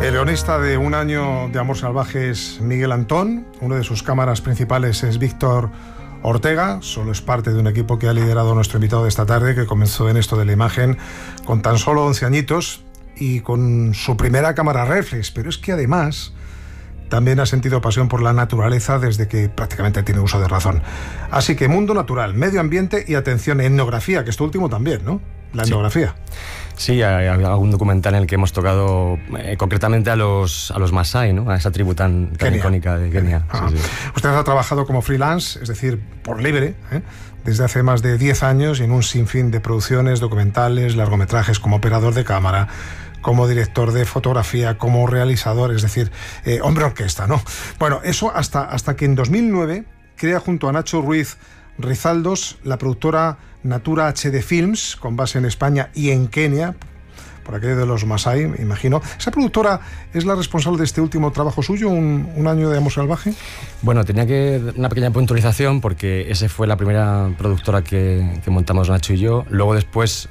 El guionista de Un año de amor salvaje es Miguel Antón. Uno de sus cámaras principales es Víctor Ortega. Solo es parte de un equipo que ha liderado nuestro invitado de esta tarde, que comenzó en esto de la imagen con tan solo 11 añitos y con su primera cámara reflex. Pero es que además también ha sentido pasión por la naturaleza desde que prácticamente tiene uso de razón. Así que mundo natural, medio ambiente y atención, etnografía, que esto último también, ¿no? La etnografía. Sí, hay algún documental en el que hemos tocado concretamente a los Masái, ¿no? A esa tribu tan icónica de Kenia. Sí. Usted ha trabajado como freelance, es decir, por libre, desde hace más de 10 años y en un sinfín de producciones, documentales, largometrajes, como operador de cámara, como director de fotografía, como realizador, es decir, hombre orquesta, ¿no? Bueno, eso hasta que en 2009 crea junto a Nacho Ruiz Rizaldos la productora Natura HD Films, con base en España y en Kenia, por aquello de los Masái, me imagino. ¿Esa productora es la responsable de este último trabajo suyo, un año de amor salvaje? Bueno, tenía que dar una pequeña puntualización porque esa fue la primera productora que montamos Nacho y yo. Luego después,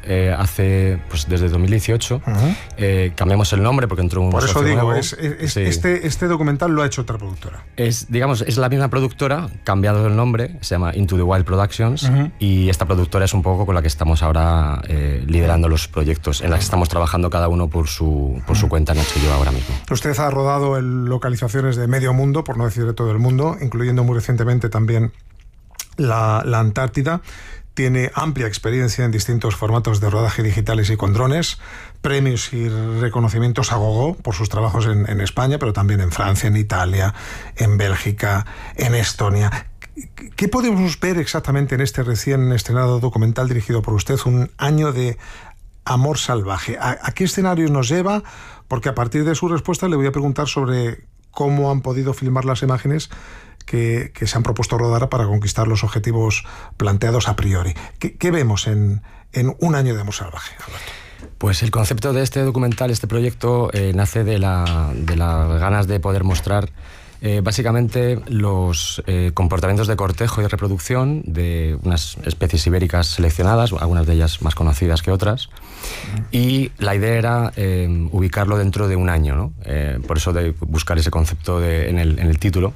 desde 2018, cambiamos el nombre porque entró un Por eso digo, nuevo. Este documental lo ha hecho otra productora. Es la misma productora, cambiado el nombre, se llama Into the Wild Productions, y esta productora es un poco con la que estamos ahora liderando los proyectos, en la que estamos trabajando cada uno por su cuenta, Nacho y yo ahora mismo. Usted ha rodado en localizaciones de medio mundo, por no decir de todo el mundo, incluyendo muy recientemente también la Antártida. Tiene amplia experiencia en distintos formatos de rodaje digitales y con drones, premios y reconocimientos a gogo por sus trabajos en España, pero también en Francia, en Italia, en Bélgica, en Estonia. ¿Qué podemos ver exactamente en este recién estrenado documental dirigido por usted, Un año de amor salvaje? ¿A qué escenarios nos lleva? Porque a partir de su respuesta le voy a preguntar sobre cómo han podido filmar las imágenes que se han propuesto rodar para conquistar los objetivos planteados a priori. ¿Qué vemos en Un año de amor salvaje, Alberto? Pues el concepto de este documental, este proyecto, nace de las ganas de poder mostrar básicamente los comportamientos de cortejo y reproducción de unas especies ibéricas seleccionadas, algunas de ellas más conocidas que otras, y la idea era ubicarlo dentro de un año, ¿no? Por eso de buscar ese concepto en el título.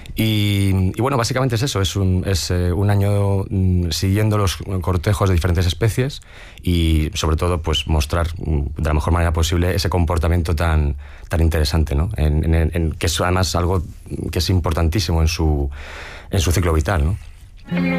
Y bueno, básicamente es eso, es un año siguiendo los cortejos de diferentes especies y sobre todo pues mostrar de la mejor manera posible ese comportamiento tan interesante, ¿no? Que es además algo que es importantísimo en su ciclo vital, ¿no?